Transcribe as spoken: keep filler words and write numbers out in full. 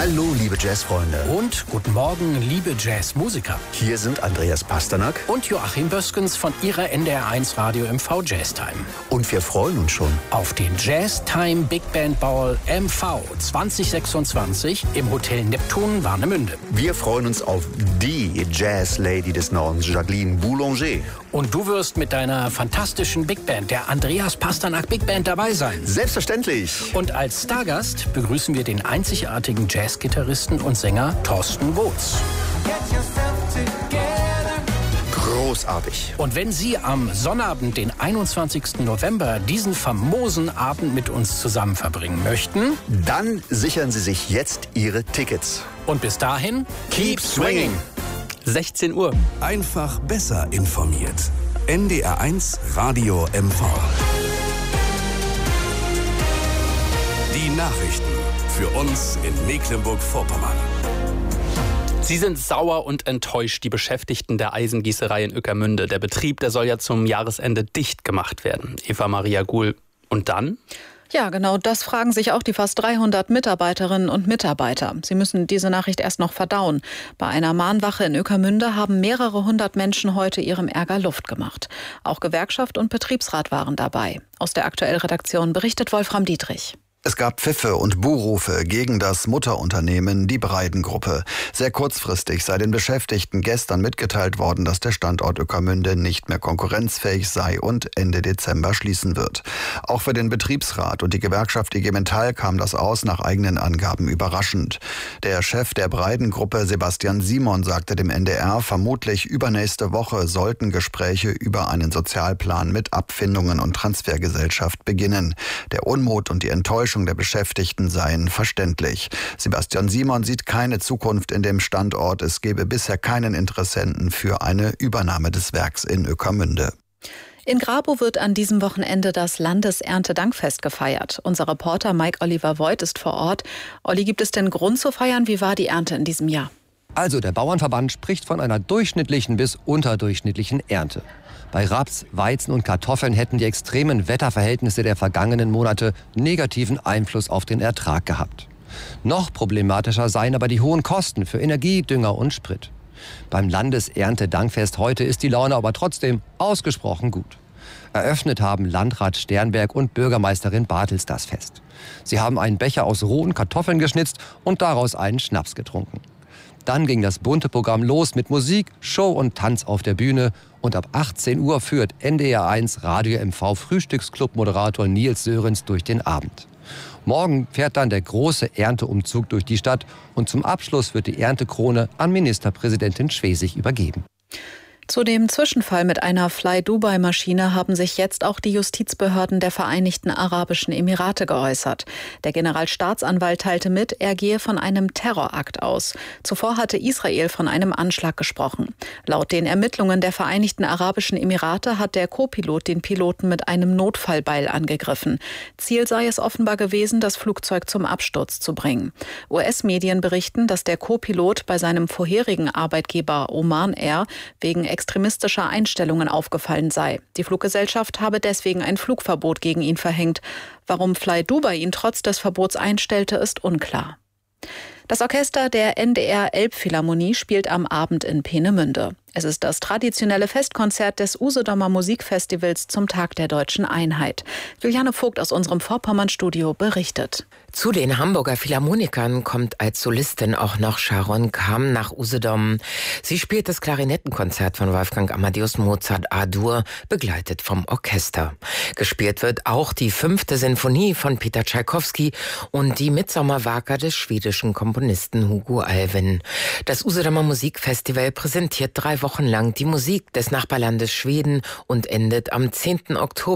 Hallo, liebe Jazzfreunde. Und guten Morgen, liebe Jazzmusiker. Hier sind Andreas Pasternak und Joachim Böskens von Ihrer N D R eins Radio M V Jazztime. Und wir freuen uns schon auf den Jazztime Big Band Ball M V zwanzig sechsundzwanzig im Hotel Neptun Warnemünde. Wir freuen uns auf die Jazz-Lady des Nordens, Jacqueline Boulanger. Und du wirst mit deiner fantastischen Big Band, der Andreas Pasternak Big Band, dabei sein. Selbstverständlich. Und als Stargast begrüßen wir den einzigartigen Jazzgitarristen und Sänger Thorsten Botz. Großartig. Und wenn Sie am Sonnabend, den einundzwanzigsten November, diesen famosen Abend mit uns zusammen verbringen möchten, dann sichern Sie sich jetzt Ihre Tickets. Und bis dahin, keep swinging. sechzehn Uhr. Einfach besser informiert. N D R eins Radio M V. Die Nachrichten für uns in Mecklenburg-Vorpommern. Sie sind sauer und enttäuscht, die Beschäftigten der Eisengießerei in Ueckermünde. Der Betrieb, der soll ja zum Jahresende dicht gemacht werden. Eva Maria Guhl. Und dann? Ja, genau das fragen sich auch die fast dreihundert Mitarbeiterinnen und Mitarbeiter. Sie müssen diese Nachricht erst noch verdauen. Bei einer Mahnwache in Ueckermünde haben mehrere hundert Menschen heute ihrem Ärger Luft gemacht. Auch Gewerkschaft und Betriebsrat waren dabei. Aus der Aktuell-Redaktion berichtet Wolfram Dietrich. Es gab Pfiffe und Buhrufe gegen das Mutterunternehmen, die Breiden-Gruppe. Sehr kurzfristig sei den Beschäftigten gestern mitgeteilt worden, dass der Standort Ueckermünde nicht mehr konkurrenzfähig sei und Ende Dezember schließen wird. Auch für den Betriebsrat und die Gewerkschaft I G Metall kam das aus nach eigenen Angaben überraschend. Der Chef der Breiden-Gruppe, Sebastian Simon, sagte dem N D R, vermutlich übernächste Woche sollten Gespräche über einen Sozialplan mit Abfindungen und Transfergesellschaft beginnen. Der Unmut und die Enttäuschung der Beschäftigten seien verständlich. Sebastian Simon sieht keine Zukunft in dem Standort. Es gebe bisher keinen Interessenten für eine Übernahme des Werks in Ueckermünde. In Grabow wird an diesem Wochenende das Landeserntedankfest gefeiert. Unser Reporter Mike Oliver Voigt ist vor Ort. Olli, gibt es denn Grund zu feiern? Wie war die Ernte in diesem Jahr? Also der Bauernverband spricht von einer durchschnittlichen bis unterdurchschnittlichen Ernte. Bei Raps, Weizen und Kartoffeln hätten die extremen Wetterverhältnisse der vergangenen Monate negativen Einfluss auf den Ertrag gehabt. Noch problematischer seien aber die hohen Kosten für Energie, Dünger und Sprit. Beim Landeserntedankfest heute ist die Laune aber trotzdem ausgesprochen gut. Eröffnet haben Landrat Sternberg und Bürgermeisterin Bartels das Fest. Sie haben einen Becher aus rohen Kartoffeln geschnitzt und daraus einen Schnaps getrunken. Dann ging das bunte Programm los mit Musik, Show und Tanz auf der Bühne. Und ab achtzehn Uhr führt N D R eins Radio M V Frühstücksclub-Moderator Nils Sörenz durch den Abend. Morgen fährt dann der große Ernteumzug durch die Stadt. Und zum Abschluss wird die Erntekrone an Ministerpräsidentin Schwesig übergeben. Zu dem Zwischenfall mit einer Fly-Dubai-Maschine haben sich jetzt auch die Justizbehörden der Vereinigten Arabischen Emirate geäußert. Der Generalstaatsanwalt teilte mit, er gehe von einem Terrorakt aus. Zuvor hatte Israel von einem Anschlag gesprochen. Laut den Ermittlungen der Vereinigten Arabischen Emirate hat der Co-Pilot den Piloten mit einem Notfallbeil angegriffen. Ziel sei es offenbar gewesen, das Flugzeug zum Absturz zu bringen. U S-Medien berichten, dass der Co-Pilot bei seinem vorherigen Arbeitgeber Oman Air wegen extremistischer Einstellungen aufgefallen sei. Die Fluggesellschaft habe deswegen ein Flugverbot gegen ihn verhängt. Warum Fly Dubai ihn trotz des Verbots einstellte, ist unklar. Das Orchester der N D R Elbphilharmonie spielt am Abend in Peenemünde. Es ist das traditionelle Festkonzert des Usedomer Musikfestivals zum Tag der Deutschen Einheit. Juliane Vogt aus unserem Vorpommern-Studio berichtet. Zu den Hamburger Philharmonikern kommt als Solistin auch noch Sharon Kam nach Usedom. Sie spielt das Klarinettenkonzert von Wolfgang Amadeus Mozart A-Dur, begleitet vom Orchester. Gespielt wird auch die fünfte Sinfonie von Peter Tschaikowski und die Mitsommerwaker des schwedischen Komponisten Hugo Alvin. Das Usedomer Musikfestival präsentiert drei Wochen lang die Musik des Nachbarlandes Schweden und endet am zehnten Oktober